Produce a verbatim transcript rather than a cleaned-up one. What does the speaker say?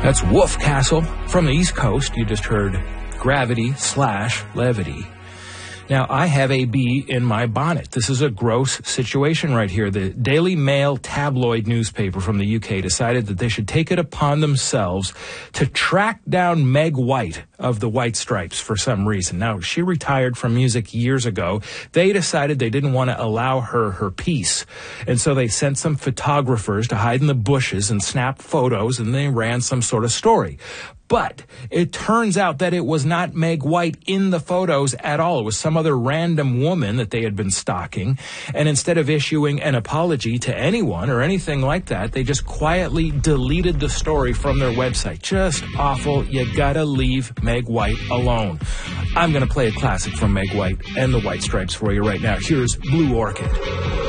That's Wolf Castle from the East Coast. You just heard Gravity slash Levity. Now, I have a bee in my bonnet. This is a gross situation right here. The Daily Mail tabloid newspaper from the U K decided that they should take it upon themselves to track down Meg White of the White Stripes for some reason. Now, she retired from music years ago. They decided they didn't want to allow her her piece. And so they sent some photographers to hide in the bushes and snap photos, and they ran some sort of story. But it turns out that it was not Meg White in the photos at all. It was some other random woman that they had been stalking. And instead of issuing an apology to anyone or anything like that, they just quietly deleted the story from their website. Just awful. You gotta leave Meg White alone. I'm gonna play a classic from Meg White and the White Stripes for you right now. Here's Blue Orchid.